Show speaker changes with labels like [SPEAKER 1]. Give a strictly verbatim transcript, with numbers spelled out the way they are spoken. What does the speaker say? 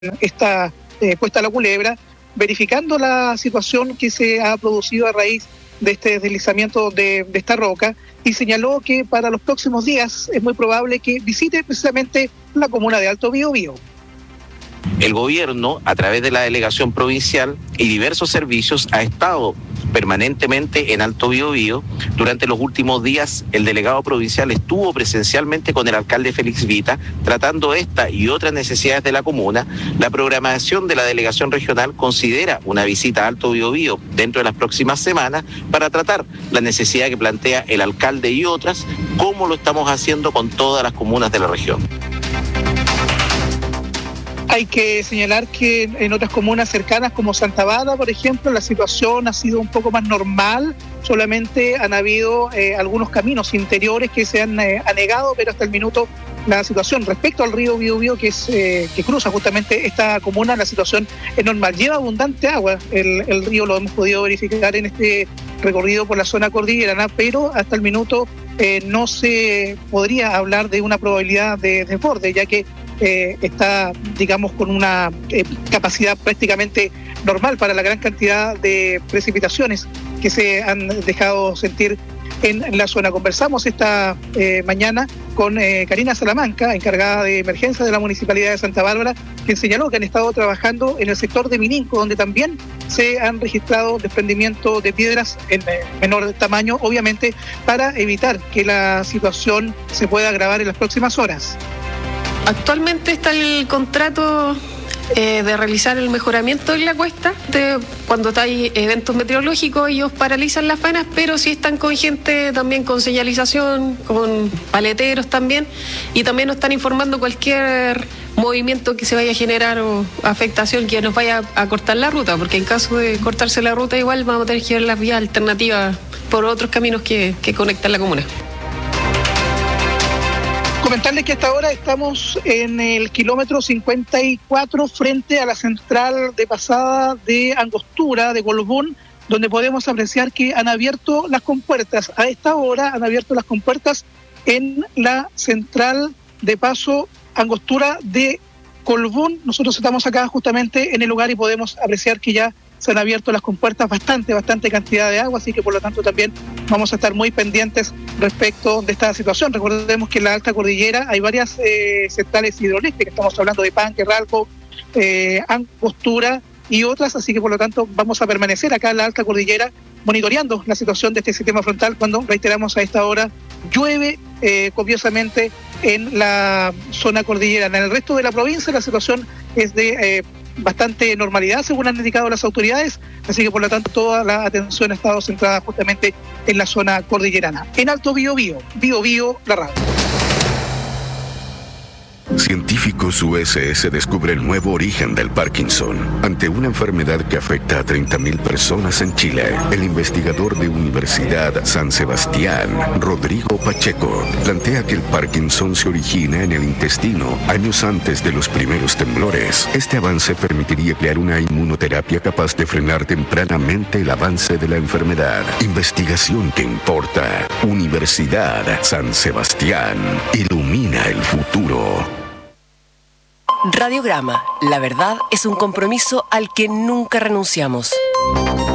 [SPEAKER 1] esta eh, puesta a la culebra, verificando la situación que se ha producido a raíz de este deslizamiento de, de esta roca, y señaló que para los próximos días es muy probable que visite precisamente la comuna de Alto Biobío.
[SPEAKER 2] El gobierno, a través de la delegación provincial y diversos servicios, ha estado permanentemente en Alto Biobío. Durante los últimos días, el delegado provincial estuvo presencialmente con el alcalde Félix Vita, tratando esta y otras necesidades de la comuna. La programación de la delegación regional considera una visita a Alto Biobío dentro de las próximas semanas para tratar la necesidad que plantea el alcalde y otras, como lo estamos haciendo con todas las comunas de la región.
[SPEAKER 1] Hay que señalar que en otras comunas cercanas como Santa Bárbara, por ejemplo, la situación ha sido un poco más normal. Solamente han habido eh, algunos caminos interiores que se han eh, anegado, pero hasta el minuto la situación respecto al río Biobío, que es eh, que cruza justamente esta comuna, la situación es normal. Lleva abundante agua el, el río, lo hemos podido verificar en este recorrido por la zona cordillerana, pero hasta el minuto eh, no se podría hablar de una probabilidad de desborde, ya que Eh, está, digamos, con una eh, capacidad prácticamente normal para la gran cantidad de precipitaciones que se han dejado sentir en, en la zona. Conversamos esta eh, mañana con eh, Karina Salamanca, encargada de emergencia de la Municipalidad de Santa Bárbara, quien señaló que han estado trabajando en el sector de Mininco, donde también se han registrado desprendimiento de piedras en eh, menor tamaño, obviamente para evitar que la situación se pueda agravar en las próximas horas.
[SPEAKER 3] Actualmente está el contrato eh, de realizar el mejoramiento en la cuesta. De, cuando hay eventos meteorológicos, ellos paralizan las faenas, pero sí están con gente también con señalización, con paleteros también, y también nos están informando cualquier movimiento que se vaya a generar o afectación que nos vaya a cortar la ruta, porque en caso de cortarse la ruta igual vamos a tener que ver las vías alternativas por otros caminos que, que conectan la comuna.
[SPEAKER 1] Comentarles que hasta ahora estamos en el kilómetro cincuenta y cuatro frente a la central de pasada de Angostura, de Colbún, donde podemos apreciar que han abierto las compuertas. A esta hora han abierto las compuertas en la central de paso Angostura de Colbún. Nosotros estamos acá justamente en el lugar y podemos apreciar que ya se han abierto las compuertas, bastante, bastante cantidad de agua, así que por lo tanto también vamos a estar muy pendientes respecto de esta situación. Recordemos que en la alta cordillera hay varias eh, centrales hidroeléctricas, estamos hablando de Panque, Ralco, eh, Angostura y otras, así que por lo tanto vamos a permanecer acá en la alta cordillera monitoreando la situación de este sistema frontal cuando, reiteramos, a esta hora llueve eh, copiosamente en la zona cordillerana. En el resto de la provincia la situación es de eh, bastante normalidad, según han indicado las autoridades, así que por lo tanto toda la atención ha estado centrada justamente en la zona cordillerana. En Alto Biobío, Biobío, la radio.
[SPEAKER 4] Científicos U S S descubre el nuevo origen del Parkinson. Ante una enfermedad que afecta a treinta mil personas en Chile, el investigador de Universidad San Sebastián, Rodrigo Pacheco, plantea que el Parkinson se origina en el intestino años antes de los primeros temblores. Este avance permitiría crear una inmunoterapia capaz de frenar tempranamente el avance de la enfermedad. Investigación que importa. Universidad San Sebastián. Ilumina el futuro.
[SPEAKER 5] Radiograma, la verdad es un compromiso al que nunca renunciamos.